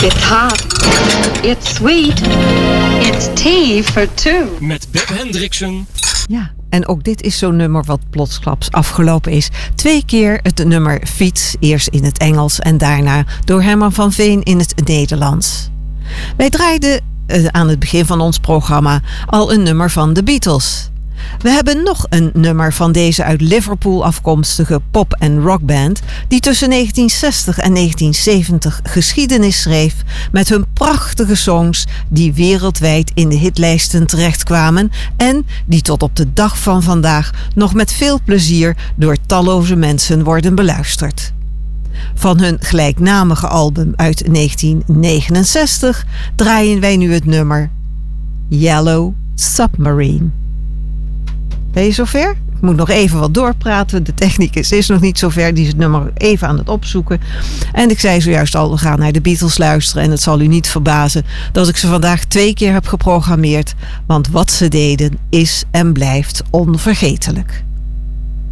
It's hot. It's sweet. It's tea for two. Met Beb Hendrickson. Ja, en ook dit is zo'n nummer wat plotsklaps afgelopen is. 2 keer het nummer Fiets, eerst in het Engels en daarna door Herman van Veen in het Nederlands. Wij draaiden aan het begin van ons programma al een nummer van de Beatles. We hebben nog een nummer van deze uit Liverpool afkomstige pop- en rockband die tussen 1960 en 1970 geschiedenis schreef met hun prachtige songs die wereldwijd in de hitlijsten terechtkwamen en die tot op de dag van vandaag nog met veel plezier door talloze mensen worden beluisterd. Van hun gelijknamige album uit 1969 draaien wij nu het nummer Yellow Submarine. Ben je zover? Ik moet nog even wat doorpraten. De technicus is nog niet zover. Die is het nummer even aan het opzoeken. En ik zei zojuist al, we gaan naar de Beatles luisteren. En het zal u niet verbazen dat ik ze vandaag 2 keer heb geprogrammeerd. Want wat ze deden is en blijft onvergetelijk.